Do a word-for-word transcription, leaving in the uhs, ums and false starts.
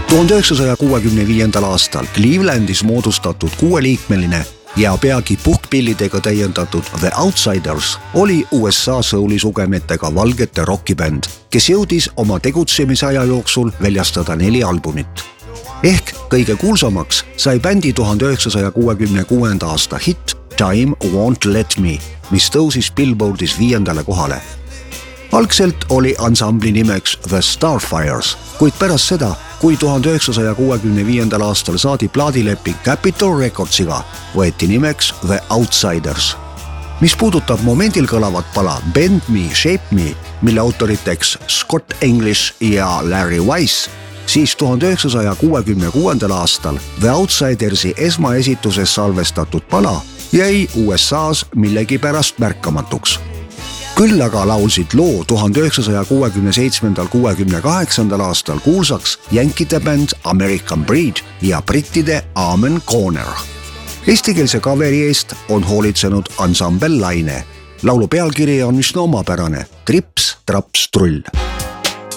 tuhande üheksasaja kuuekümne viiendal aastal Clevelandis moodustatud kuueliikmeline ja peagi puhkpillidega täiendatud The Outsiders oli U S A souli-sugemetega valgete rockibänd, kes jõudis oma tegutsemisaja jooksul väljastada neli albumit. Ehk kõige kuulsamaks sai bändi tuhande üheksasaja kuuekümne kuuenda aasta hitt Time Won't Let Me, mis tõusis Billboardis viiendale kohale. Algselt oli ansambli nimeks The Starfires, kuid pärast seda, kui tuhande üheksasaja kuuekümne viiendal aastal saadi plaadileping Capitol Recordsiga, võeti nimeks The Outsiders. Mis puudutab momendil kõlavat pala Bend Me, Shape Me, mille autoriteks Scott English ja Larry Weiss, siis tuhande üheksasaja kuuekümne kuuendal aastal The Outsidersi esmaesituses salvestatud pala jäi U S A's millegipärast märkamatuks. Küll aga laulsid loo tuhande üheksasaja kuuekümne seitsmendal kuuekümne kaheksandal aastal kuulsaks jänkide bänd American Breed ja brittide Amen Corner. Eestikeelse kaveri eest on hoolitsenud ansambel Laine. Laulu pealkiri on üsna omapärane: Trips, traps, trull.